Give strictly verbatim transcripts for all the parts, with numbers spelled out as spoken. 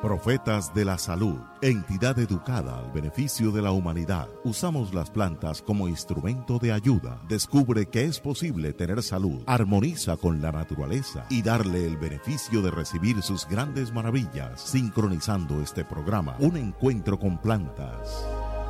Profetas de la Salud, entidad educada al beneficio de la humanidad. Usamos las plantas como instrumento de ayuda. Descubre que es posible tener salud, armoniza con la naturaleza y darle el beneficio de recibir sus grandes maravillas. Sincronizando este programa, un encuentro con plantas.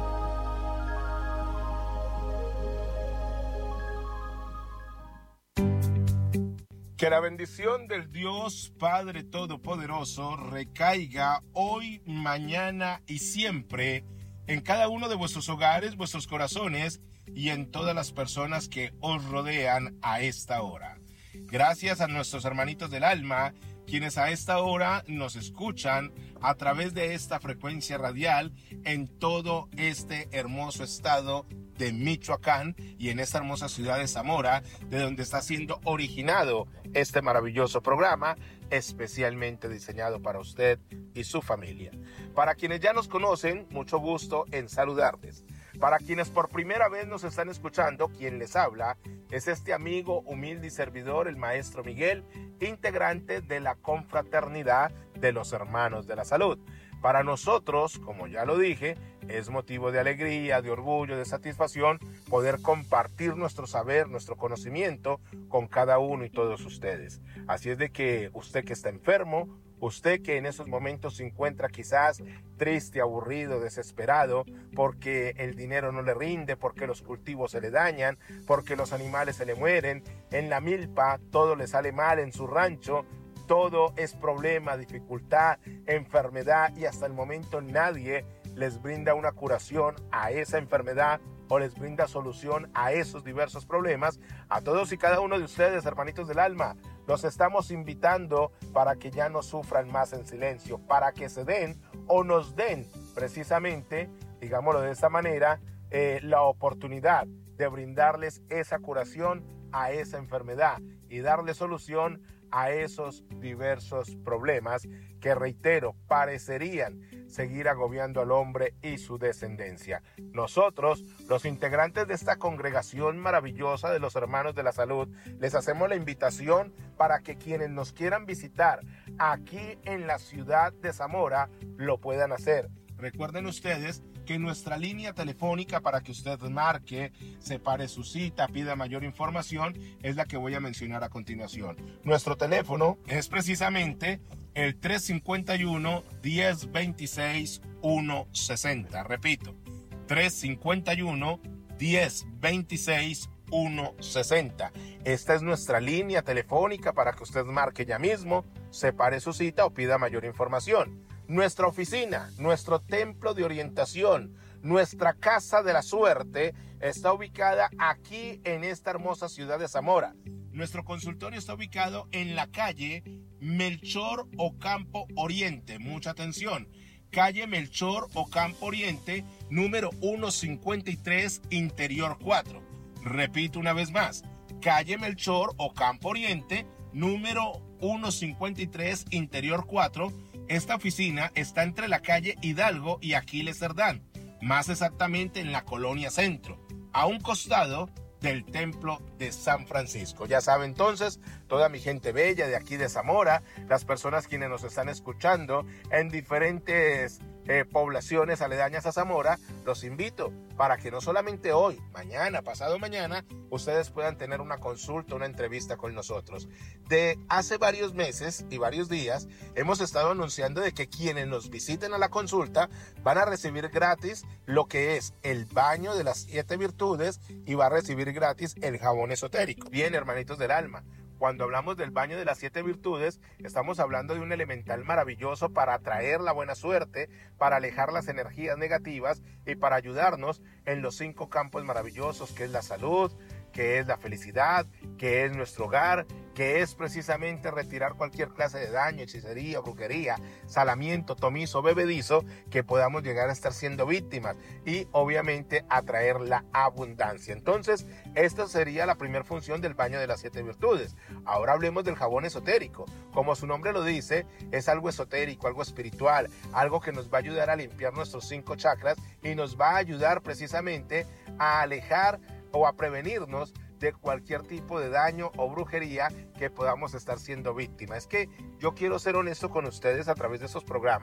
Que la bendición del Dios Padre Todopoderoso recaiga hoy, mañana y siempre en cada uno de vuestros hogares, vuestros corazones y en todas las personas que os rodean a esta hora. Gracias a nuestros hermanitos del alma, quienes a esta hora nos escuchan a través de esta frecuencia radial en todo este hermoso estado de Michoacán y en esta hermosa ciudad de Zamora, de donde está siendo originado este maravilloso programa, especialmente diseñado para usted y su familia. Para quienes ya nos conocen, mucho gusto en saludarles. Para quienes por primera vez nos están escuchando, quien les habla es este amigo humilde y servidor, el Maestro Miguel, integrante de la Confraternidad de los Hermanos de la Salud. Para nosotros, como ya lo dije, es motivo de alegría, de orgullo, de satisfacción poder compartir nuestro saber, nuestro conocimiento con cada uno y todos ustedes. Así es de que usted que está enfermo, usted que en esos momentos se encuentra quizás triste, aburrido, desesperado, porque el dinero no le rinde, porque los cultivos se le dañan, porque los animales se le mueren, en la milpa todo le sale mal en su rancho, todo es problema, dificultad, enfermedad y hasta el momento nadie les brinda una curación a esa enfermedad o les brinda solución a esos diversos problemas. A todos y cada uno de ustedes, hermanitos del alma, los estamos invitando para que ya no sufran más en silencio, para que se den o nos den precisamente, digámoslo de esta manera, eh, la oportunidad de brindarles esa curación a esa enfermedad y darle solución a esos diversos problemas que, reitero, parecerían seguir agobiando al hombre y su descendencia. Nosotros, los integrantes de esta congregación maravillosa de los Hermanos de la Salud, les hacemos la invitación para que quienes nos quieran visitar aquí en la ciudad de Zamora lo puedan hacer. Recuerden ustedes que nuestra línea telefónica para que usted marque, separe su cita, pida mayor información, es la que voy a mencionar a continuación. Nuestro teléfono es precisamente el tres cinco uno, diez veintiséis, ciento sesenta. Repito, tres cinco uno, diez veintiséis, ciento sesenta. Esta es nuestra línea telefónica para que usted marque ya mismo, separe su cita o pida mayor información. Nuestra oficina, nuestro templo de orientación, nuestra casa de la suerte está ubicada aquí en esta hermosa ciudad de Zamora. Nuestro consultorio está ubicado en la calle Melchor Ocampo Oriente. Mucha atención. Calle Melchor Ocampo Oriente, número ciento cincuenta y tres, interior cuatro. Repito una vez más. Calle Melchor Ocampo Oriente, número ciento cincuenta y tres, interior cuatro. Esta oficina está entre la calle Hidalgo y Aquiles Cerdán, más exactamente en la colonia Centro, a un costado del templo de San Francisco. Ya sabe entonces, toda mi gente bella de aquí de Zamora, las personas quienes nos están escuchando en diferentes eh, poblaciones aledañas a Zamora, los invito para que no solamente hoy, mañana, pasado mañana, ustedes puedan tener una consulta, una entrevista con nosotros. De hace varios meses y varios días hemos estado anunciando de que quienes nos visiten a la consulta van a recibir gratis lo que es el baño de las siete virtudes y va a recibir gratis el jabón esotérico. Bien, hermanitos del alma, cuando hablamos del baño de las siete virtudes, estamos hablando de un elemental maravilloso para atraer la buena suerte, para alejar las energías negativas y para ayudarnos en los cinco campos maravillosos que es la salud, que es la felicidad, que es nuestro hogar, que es precisamente retirar cualquier clase de daño, hechicería, brujería, salamiento, tomizo, bebedizo, que podamos llegar a estar siendo víctimas y obviamente atraer la abundancia. Entonces, esta sería la primera función del baño de las siete virtudes. Ahora hablemos del jabón esotérico. Como su nombre lo dice, es algo esotérico, algo espiritual, algo que nos va a ayudar a limpiar nuestros cinco chakras y nos va a ayudar precisamente a alejar o a prevenirnos de cualquier tipo de daño o brujería que podamos estar siendo víctimas. Es que yo quiero ser honesto con ustedes a través de esos programas.